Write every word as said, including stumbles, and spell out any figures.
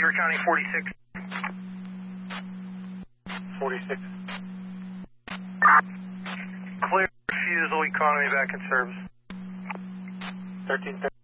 Beaver County forty-six. forty-six. Clear fuel economy back in service. thirteen thirty.